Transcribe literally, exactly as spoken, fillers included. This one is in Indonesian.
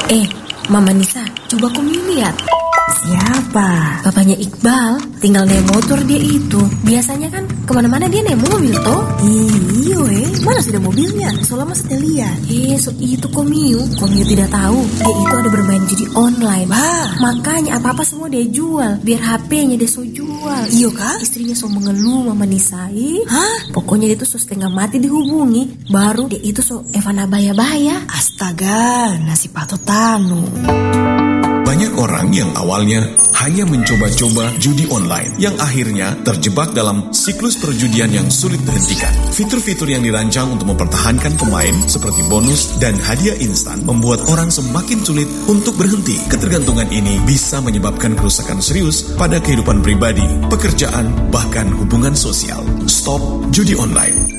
Eh, Mama Nisa, coba kamu lihat. Siapa? Papanya Iqbal, tinggal naik motor dia itu. Biasanya kan kemana-mana dia naik mobil toh. Iyo eh, mana sudah mobilnya? Soalnya mas tidak lihat. Eh, so itu Komiu. Komiu tidak tahu, dia itu ada bermain judi online. Bah, Makanya apa-apa semua dia jual, biar H P-nya dia so jual. iyo kah? Istrinya so mengeluh Mama Nisa. Ih, Hah? pokoknya dia tuh so setengah mati dihubungi. Baru dia itu so Evana baya-baya. Astaga, nasi pato tanu. Banyak orang yang awalnya hanya mencoba-coba judi online yang akhirnya terjebak dalam siklus perjudian yang sulit dihentikan. Fitur-fitur yang dirancang untuk mempertahankan pemain seperti bonus dan hadiah instan membuat orang semakin sulit untuk berhenti. Ketergantungan ini bisa menyebabkan kerusakan serius pada kehidupan pribadi, pekerjaan, bahkan hubungan sosial. Stop judi online.